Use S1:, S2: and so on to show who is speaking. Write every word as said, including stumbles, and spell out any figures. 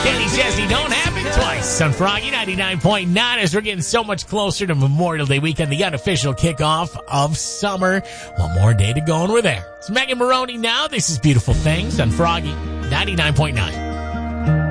S1: Kenny Chesney, don't happen twice on Froggy ninety-nine point nine as we're getting so much closer to Memorial Day weekend, the unofficial kickoff of summer. One more day to go and we're there. It's Megan Maroney now. This is Beautiful Things on Froggy ninety-nine point nine.